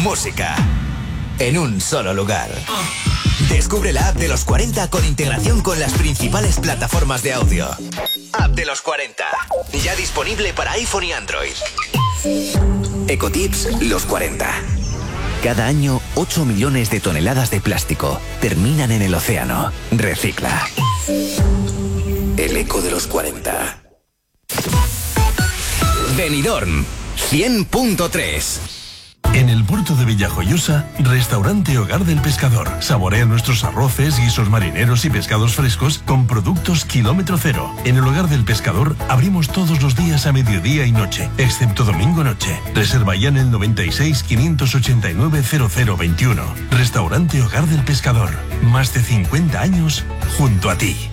música en un solo lugar. Descubre la app de los 40 con integración con las principales plataformas de audio. App de los 40. Ya disponible para iPhone y Android. Ecotips Los 40. Cada año, 8 millones de toneladas de plástico terminan en el océano. Recicla. El eco de los 40. Benidorm 100.3. En el puerto de Villajoyosa, Restaurante Hogar del Pescador. Saborea nuestros arroces, guisos marineros y pescados frescos con productos kilómetro cero. En el Hogar del Pescador abrimos todos los días a mediodía y noche, excepto domingo noche. Reserva ya en el 96 589 0021. Restaurante Hogar del Pescador. Más de 50 años junto a ti.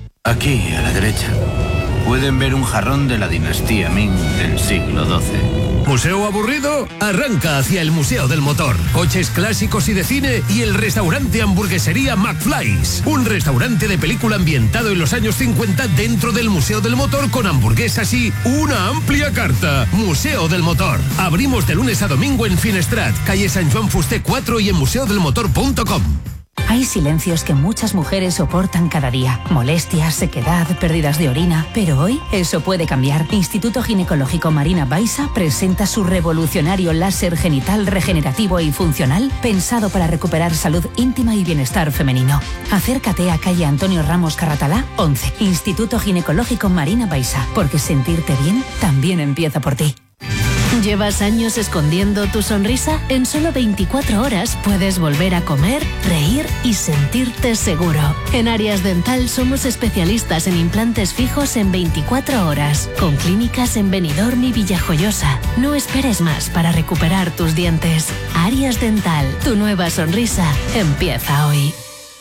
Aquí, a la derecha, pueden ver un jarrón de la dinastía Ming del siglo XII. ¿Museo aburrido? Arranca hacia el Museo del Motor. Coches clásicos y de cine y el restaurante hamburguesería McFly's. Un restaurante de película ambientado en los años 50 dentro del Museo del Motor con hamburguesas y una amplia carta. Museo del Motor. Abrimos de lunes a domingo en Finestrat, calle San Joan Fuster 4 y en museodelmotor.com. Hay silencios que muchas mujeres soportan cada día. Molestias, sequedad, pérdidas de orina. Pero hoy eso puede cambiar. Instituto Ginecológico Marina Baixa presenta su revolucionario láser genital regenerativo y funcional pensado para recuperar salud íntima y bienestar femenino. Acércate a calle Antonio Ramos Carratalá, 11. Instituto Ginecológico Marina Baixa. Porque sentirte bien también empieza por ti. ¿Llevas años escondiendo tu sonrisa? En solo 24 horas puedes volver a comer, reír y sentirte seguro. En Arias Dental somos especialistas en implantes fijos en 24 horas, con clínicas en Benidorm y Villajoyosa. No esperes más para recuperar tus dientes. Arias Dental, tu nueva sonrisa empieza hoy.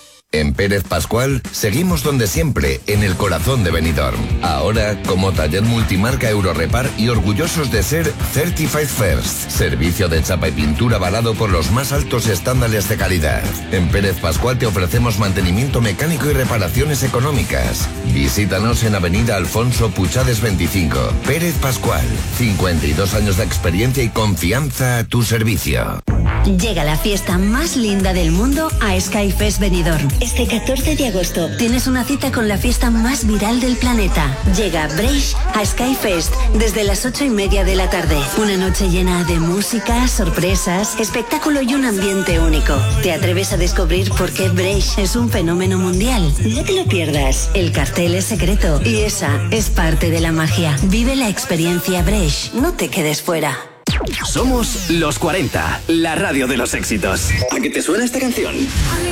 En Pérez Pascual seguimos donde siempre, en el corazón de Benidorm. Ahora como taller multimarca Eurorepar y orgullosos de ser Certified First. Servicio de chapa y pintura avalado por los más altos estándares de calidad. En Pérez Pascual te ofrecemos mantenimiento mecánico y reparaciones económicas. Visítanos en Avenida Alfonso Puchades 25. Pérez Pascual, 52 años de experiencia y confianza a tu servicio. Llega la fiesta más linda del mundo a Skyfest Benidorm. Este 14 de agosto tienes una cita con la fiesta más viral del planeta. Llega Bresh a Skyfest desde las 8:30 de la tarde. Una noche llena de música, sorpresas, espectáculo y un ambiente único. ¿Te atreves a descubrir por qué Bresh es un fenómeno mundial? No te lo pierdas. El cartel es secreto y esa es parte de la magia. Vive la experiencia Bresh. No te quedes fuera. Somos Los 40, la radio de los éxitos. ¿A qué te suena esta canción?